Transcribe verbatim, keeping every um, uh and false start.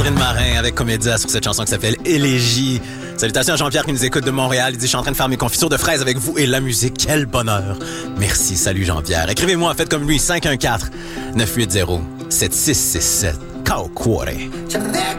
Sandrine Marin avec Comédia sur cette chanson qui s'appelle Élégie. Salutations à Jean-Pierre qui nous écoute de Montréal. Il dit, je suis en train de faire mes confitures de fraises avec vous et la musique. Quel bonheur. Merci, salut Jean-Pierre. Écrivez-moi, faites comme lui, cinq un quatre, neuf huit zéro, sept six six sept. Cauquare.